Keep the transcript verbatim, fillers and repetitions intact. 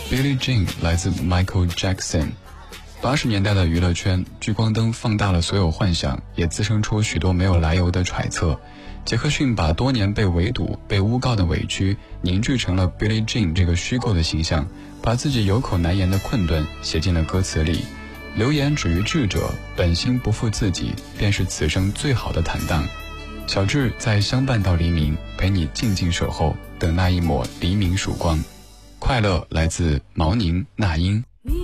Billie Jean 来自 Michael Jackson。八十年代的娱乐圈，聚光灯放大了所有幻想，也滋生出许多没有来由的揣测。杰克逊把多年被围堵、被诬告的委屈凝聚成了 Billie Jean 这个虚构的形象，把自己有口难言的困顿写进了歌词里。流言止于智者，本心不负自己，便是此生最好的坦荡。小智在相伴到黎明，陪你静静守候，等那一抹黎明曙光。快乐来自毛宁、那英。